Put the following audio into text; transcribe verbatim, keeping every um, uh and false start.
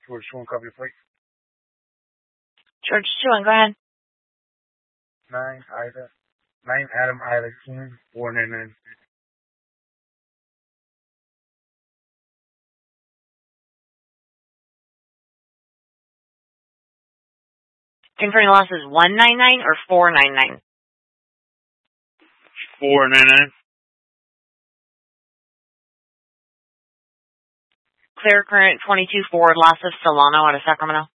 George two one, copy the plate. George two one, go ahead. Nine Ida, nine Adam Ida King, four nine nine. Confirming loss is one nine nine or four nine nine? four nine nine. Clear current twenty-two forward, loss of Solano out of Sacramento.